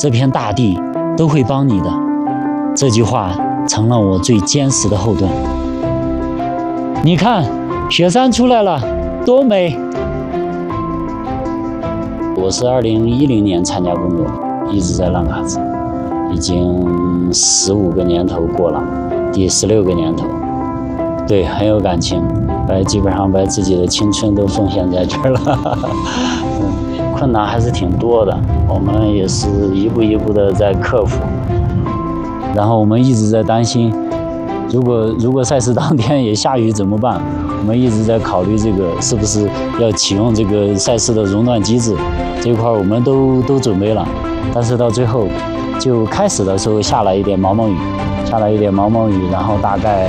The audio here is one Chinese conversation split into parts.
这片大地都会帮你的。这句话成了我最坚实的后盾。你看，雪山出来了，多美！我是2010年参加工作，一直在浪卡子，已经15个年头过了，第16个年头。对，很有感情，基本上把自己的青春都奉献在这儿了。困难还是挺多的，我们也是一步一步的在克服。然后我们一直在担心，如果赛事当天也下雨怎么办？我们一直在考虑这个是不是要启用这个赛事的熔断机制，这一块我们都准备了。但是到最后，就开始的时候下了一点毛毛雨，然后大概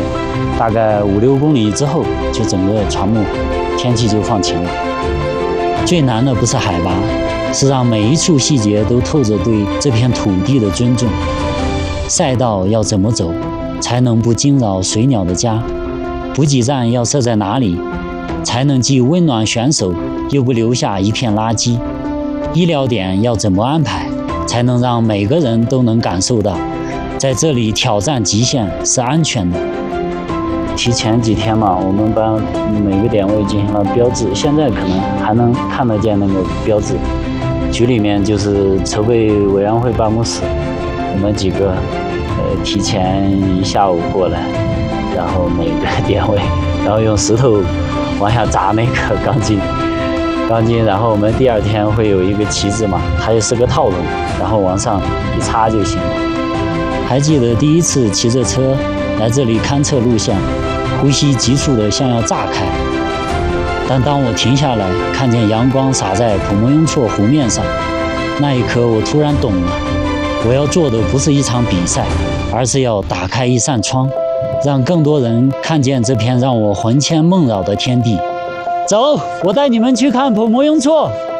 5-6公里之后，就整个船木天气就放晴了。最难的不是海拔，是让每一处细节都透着对这片土地的尊重。赛道要怎么走，才能不惊扰水鸟的家？补给站要设在哪里，才能既温暖选手，又不留下一片垃圾？医疗点要怎么安排，才能让每个人都能感受到，在这里挑战极限是安全的？提前几天嘛，我们把每个点位进行了标志，现在可能还能看得见那个标志。局里面就是筹备委员会办公室，我们几个提前1下午过来，然后每个点位，然后用石头往下砸那个钢筋，然后我们第2天会有一个旗帜嘛，它也是个套筒，然后往上一插就行了。还记得第一次骑着车来这里勘测路线，呼吸急促的像要炸开。但当我停下来，看见阳光洒在普莫雍措湖面上，那一刻我突然懂了，我要做的不是一场比赛，而是要打开一扇窗，让更多人看见这片让我魂牵梦绕的天地。走，我带你们去看普莫雍措。